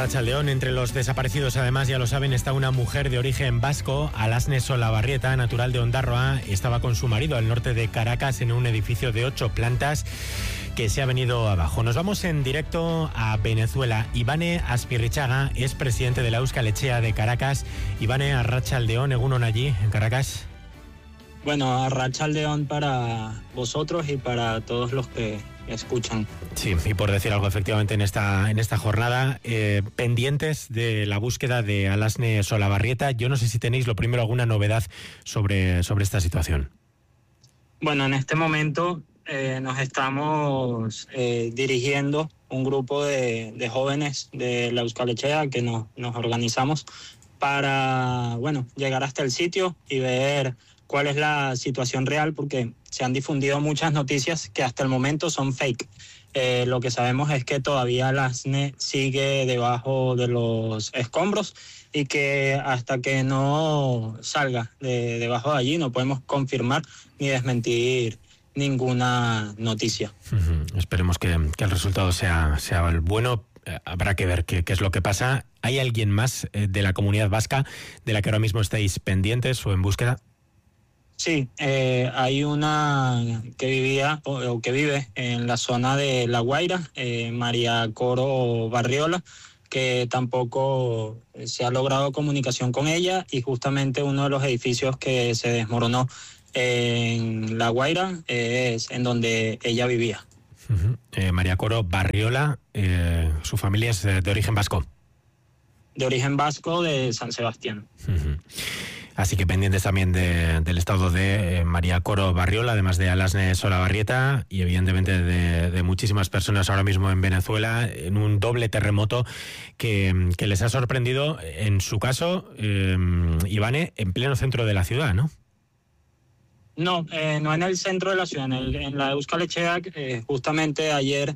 Arratsaldeón. Entre los desaparecidos, además, ya lo saben, está una mujer de origen vasco, Alasne Solabarrieta, natural de Ondarroa. Estaba con su marido al norte de Caracas en un edificio de 8 plantas que se ha venido abajo. Nos vamos en directo a Venezuela. Ivane Aspirrichaga es presidente de la Euskal Etxea de Caracas. Ivane, arratsaldeón, egunon allí en Caracas. Bueno, arratsaldeón para vosotros y para todos los que escuchan. Sí, y por decir algo, efectivamente, en esta jornada, pendientes de la búsqueda de Alasne Solabarrieta. Yo no sé si tenéis, lo primero, alguna novedad sobre esta situación. Bueno, en este momento nos estamos dirigiendo un grupo de jóvenes de la Euskal Etxea que nos organizamos para, llegar hasta el sitio y ver cuál es la situación real, porque se han difundido muchas noticias que hasta el momento son fake. Lo que sabemos es que todavía Alasne sigue debajo de los escombros y que hasta que no salga debajo de allí no podemos confirmar ni desmentir ninguna noticia. Esperemos que el resultado sea el bueno. Habrá que ver qué es lo que pasa. ¿Hay alguien más de la comunidad vasca de la que ahora mismo estáis pendientes o en búsqueda? Sí, hay una que vivía o que vive en la zona de La Guaira, María Coro Barriola, que tampoco se ha logrado comunicación con ella, y justamente uno de los edificios que se desmoronó en La Guaira es en donde ella vivía. María Coro Barriola, su familia es de origen vasco. De origen vasco, de San Sebastián. Así que pendientes también del estado de María Coro Barriola, además de Alasne Solabarrieta y evidentemente de muchísimas personas ahora mismo en Venezuela, en un doble terremoto que les ha sorprendido, en su caso, Ivane, en pleno centro de la ciudad, ¿no? No, no en el centro de la ciudad, en la Euskal Etxea, justamente ayer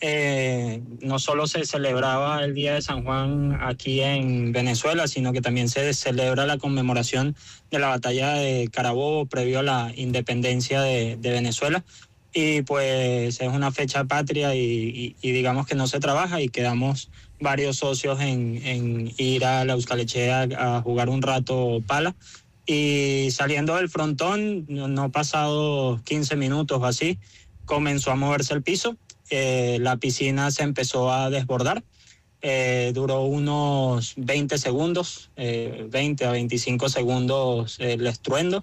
no solo se celebraba el Día de San Juan aquí en Venezuela, sino que también se celebra la conmemoración de la batalla de Carabobo previo a la independencia de Venezuela, y pues es una fecha patria y digamos que no se trabaja, y quedamos varios socios en ir a la Euskal Etxea a jugar un rato pala. Y saliendo del frontón, no pasado 15 minutos o así, comenzó a moverse el piso. La piscina se empezó a desbordar. Duró unos 20 segundos, 20 a 25 segundos el estruendo.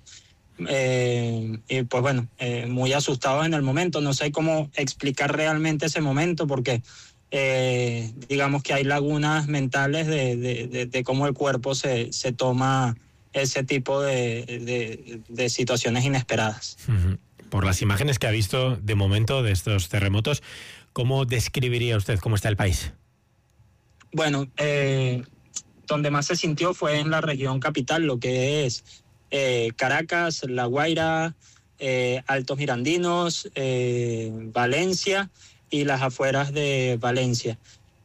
Y pues bueno, muy asustados en el momento. No sé cómo explicar realmente ese momento, porque digamos que hay lagunas mentales de cómo el cuerpo se toma ese tipo de situaciones inesperadas. Por las imágenes que ha visto de momento de estos terremotos, ¿cómo describiría usted cómo está el país? Bueno, donde más se sintió fue en la región capital, lo que es Caracas, La Guaira, Altos Mirandinos, Valencia y las afueras de Valencia.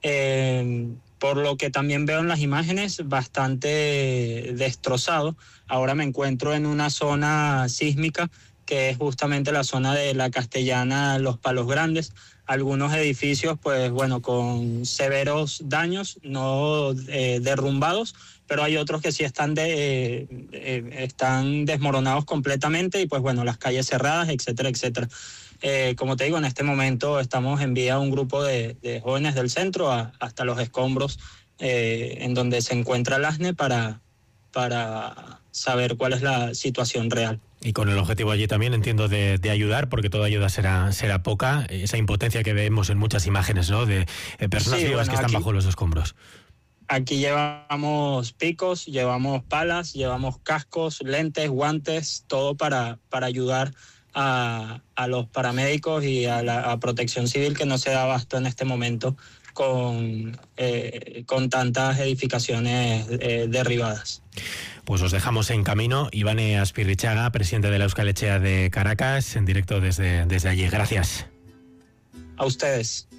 Por lo que también veo en las imágenes, bastante destrozado. Ahora me encuentro en una zona sísmica, que es justamente la zona de la Castellana, Los Palos Grandes. Algunos edificios, pues bueno, con severos daños, no derrumbados, pero hay otros que sí están desmoronados completamente, y pues bueno, las calles cerradas, etcétera, etcétera. Como te digo, en este momento estamos en vía un grupo de jóvenes del centro hasta los escombros en donde se encuentra Alasne para saber cuál es la situación real. Y con el objetivo allí también, entiendo, de ayudar, porque toda ayuda será poca, esa impotencia que vemos en muchas imágenes, ¿no?, de personas vivas que están bajo los escombros. Aquí llevamos picos, llevamos palas, llevamos cascos, lentes, guantes, todo para ayudar a los paramédicos y a la Protección Civil, que no se da abasto en este momento con tantas edificaciones derribadas. Pues os dejamos en camino. Ivane Aspirrichaga, presidente de la Euskal Etxea de Caracas, en directo desde allí. Gracias. A ustedes.